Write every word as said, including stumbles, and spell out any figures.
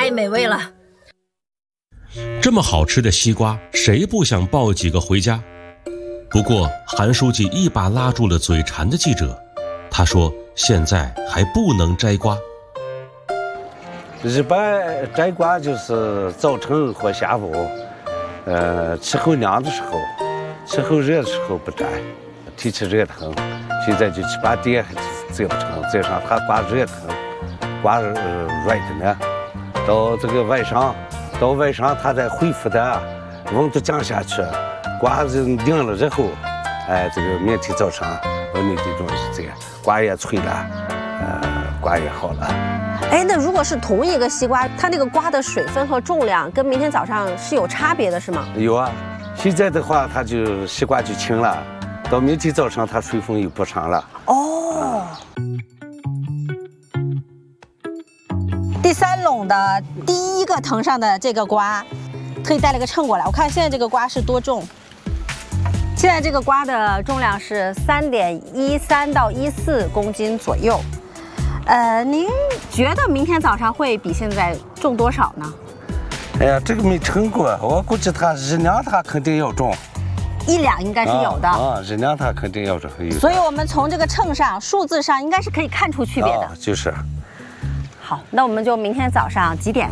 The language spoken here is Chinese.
太美味了。 这么好吃的西瓜，谁不想抱几个回家？不过韩书记一把拉住了嘴馋的记者，他说现在还不能摘瓜。 一般摘瓜就是早晨或下午，呃，气候凉的时候，气候热的时候不摘，天气热得很。现在就七八点还早晨，早上它瓜热得很，瓜呃软的呢。到这个晚上，到晚上它再恢复的温度降下去，瓜子凉了之后，哎，这个明天早上我那这种是这样，瓜也脆了，呃，瓜也好了。 哎，那如果是同一个西瓜，它那个瓜的水分和重量跟明天早上是有差别的，是吗？ 有啊，现在的话，它就西瓜就轻了，到明天早上它水分又补上了。 哦。第三垄的第一个藤上的这个瓜，特意带了个秤过来，我看现在这个瓜是多重？现在这个瓜的重量是三点一三到一四公斤左右。呃，您觉得明天早上会比现在重多少呢？ 哎呀，这个没称过，我估计它一两它肯定要重， 一两应该是有的啊，一两它肯定要重。 所以我们从这个秤上、数字上应该是可以看出区别的。 啊、就是。 好，那我们就明天早上几点